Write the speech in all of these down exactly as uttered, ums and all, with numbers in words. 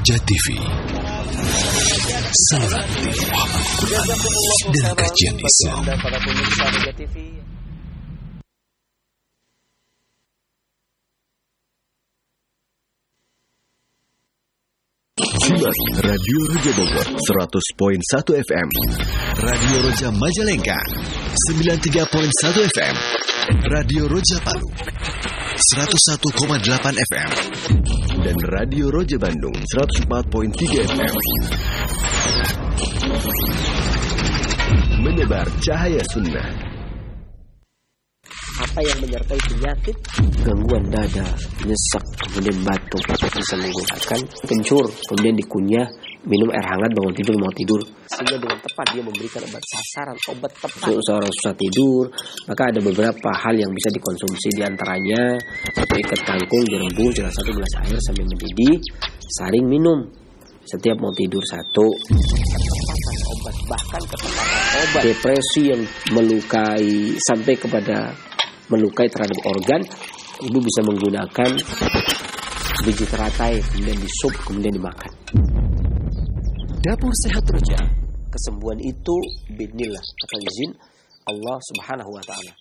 Roja T V, saluran pemahaman Quran dan kajian Islam. Simak Radio Roja Bogor seratus koma satu F M, Radio Roja Majalengka sembilan puluh tiga koma satu F M, Radio Roja Palu seratus satu koma delapan F M, dan Radio Roja Bandung seratus empat koma tiga F M. Menebar cahaya sunnah. Apa yang menyertai penyakit, gangguan dada, nyesek, kemudian batuk, bisa menggunakan kencur, kemudian dikunyah, minum air hangat bangun tidur mau tidur, sehingga dengan tepat dia memberikan obat sasaran, obat tepat untuk seorang susah tidur. Maka ada beberapa hal yang bisa dikonsumsi, diantaranya satu ikat kangkung direbus dengan satu gelas air sambil mendidih, saring minum setiap mau tidur satu. Ketepatan obat, bahkan ketepatan obat depresi yang melukai sampai kepada melukai terhadap organ, ibu bisa menggunakan biji teratai, kemudian disup, kemudian dimakan. Dapur Sehat Roja, kesembuhan itu bismillah, atas izin Allah Subhanahu wa taala.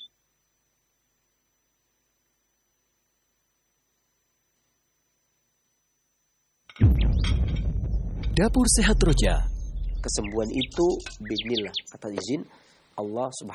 Dapur Sehat Roja, kesembuhan itu bismillah, atas izin Allah Subhanahu